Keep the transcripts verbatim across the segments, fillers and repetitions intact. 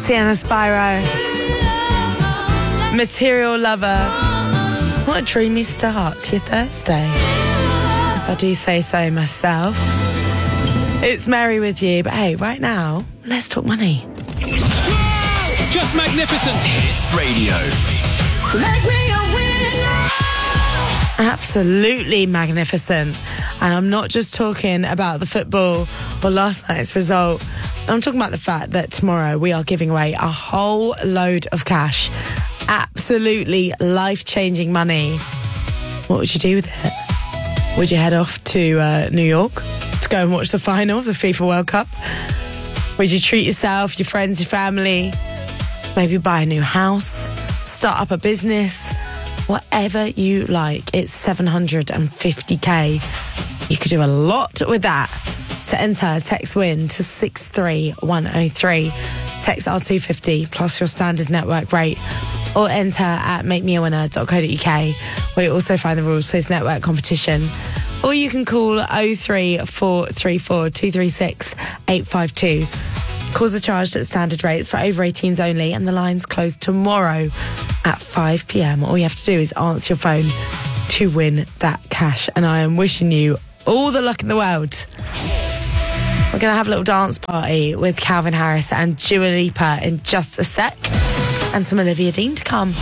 Sienna Spyro. Material Lover. What a dreamy start to your Thursday, if I do say so myself. It's Mary with you, but hey, right now, let's talk money. Just magnificent. Hits Radio. Make me a winner. Absolutely magnificent. And I'm not just talking about the football or last night's result. I'm talking about the fact that tomorrow we are giving away a whole load of cash. Absolutely life-changing money. What would you do with it? Would you head off to uh, New York to go and watch the final of the FIFA World Cup? Would you treat yourself, your friends, your family? Maybe buy a new house, start up a business, whatever you like. It's seven hundred fifty k. You could do a lot with that. To enter, text WIN to six three one oh three. Text R two fifty plus your standard network rate. Or enter at make me a winner dot co dot uk, where you also find the rules for this network competition. Or you can call oh three four three four two three six eight five two. Calls are charged at standard rates for over eighteens only, and the lines close tomorrow at five p.m. All you have to do is answer your phone to win that cash. And I am wishing you all the luck in the world. We're going to have a little dance party with Calvin Harris and Dua Lipa in just a sec. And some Olivia Dean to come.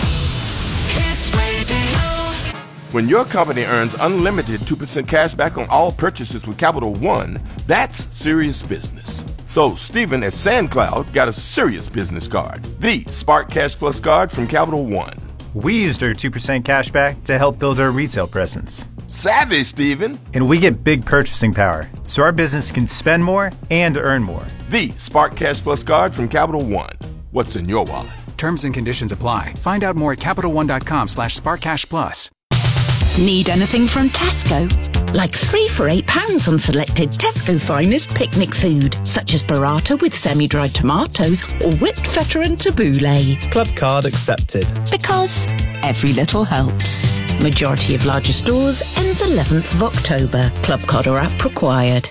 When your company earns unlimited two percent cash back on all purchases with Capital One, that's serious business. So Stephen at SandCloud got a serious business card, the Spark Cash Plus card from Capital One. We used our two percent cash back to help build our retail presence. Savvy, Stephen. And we get big purchasing power, so our business can spend more and earn more. The Spark Cash Plus card from Capital One. What's in your wallet? Terms and conditions apply. Find out more at CapitalOne.com slash SparkCashPlus. Need anything from Tesco? Like three for eight pounds on selected Tesco finest picnic food, such as burrata with semi-dried tomatoes or whipped feta and tabbouleh. Club card accepted. Because every little helps. Majority of larger stores ends eleventh of October. Club card or app required.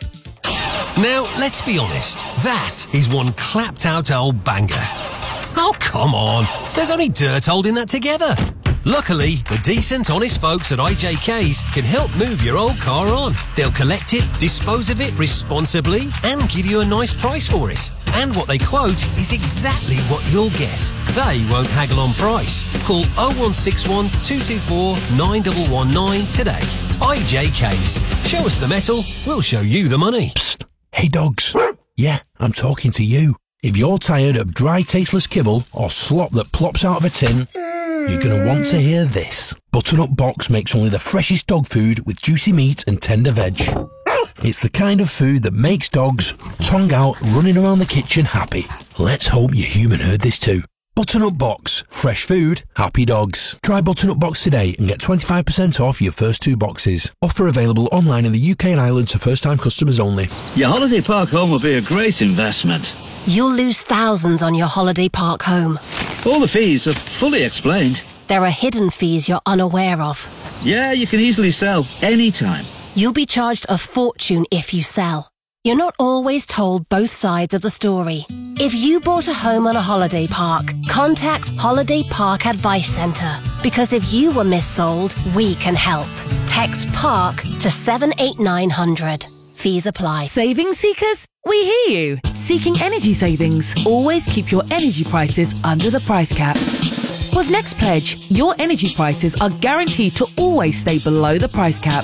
Now, let's be honest. That is one clapped out old banger. Oh, come on. There's only dirt holding that together. Luckily, the decent, honest folks at I J K's can help move your old car on. They'll collect it, dispose of it responsibly, and give you a nice price for it. And what they quote is exactly what you'll get. They won't haggle on price. Call oh one six one, two two four, nine one one nine today. I J K's. Show us the metal, we'll show you the money. Psst. Hey, dogs. Yeah, I'm talking to you. If you're tired of dry, tasteless kibble or slop that plops out of a tin, you're going to want to hear this. Butternut Box makes only the freshest dog food with juicy meat and tender veg. It's the kind of food that makes dogs, tongue out, running around the kitchen happy. Let's hope your human heard this too. Butternut Box. Fresh food, happy dogs. Try Butternut Box today and get twenty-five percent off your first two boxes. Offer available online in the U K and Ireland to first-time customers only. Your holiday park home will be a great investment. You'll lose thousands on your holiday park home. All the fees are fully explained. There are hidden fees you're unaware of. Yeah, you can easily sell anytime. You'll be charged a fortune if you sell. You're not always told both sides of the story. If you bought a home on a holiday park, contact Holiday Park Advice Centre. Because if you were missold, we can help. Text PARK to seven eight nine hundred. Fees apply. Savings seekers? We hear you. Seeking energy savings? Always keep your energy prices under the price cap. With Next Pledge, your energy prices are guaranteed to always stay below the price cap.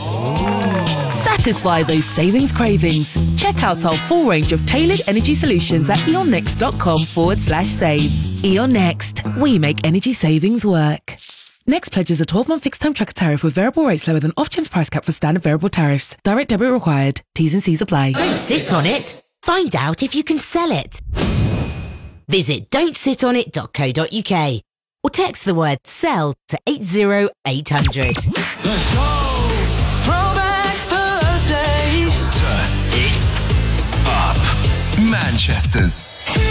Satisfy those savings cravings. Check out our full range of tailored energy solutions at eonnext.com forward slash save. Eon Next. We make energy savings work. Next Pledge is a twelve-month fixed-term tracker tariff with variable rates lower than off-chain price cap for standard variable tariffs. Direct debit required. T's and C's apply. Don't sit on it. Find out if you can sell it. Visit don't sit on it dot co dot uk or text the word SELL to eight zero eight hundred. The show. Throwback Thursday. Turn it up. Manchester's